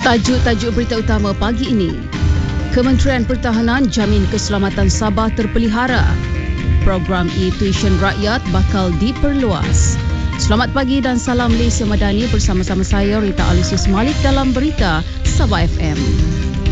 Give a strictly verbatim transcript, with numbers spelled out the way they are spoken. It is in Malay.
Tajuk-tajuk berita utama pagi ini. Kementerian Pertahanan jamin keselamatan Sabah terpelihara. Program e-tuition rakyat bakal diperluas. Selamat pagi dan salam Malaysia Madani, bersama-sama saya Rita Alisius Malik dalam berita Sabah F M.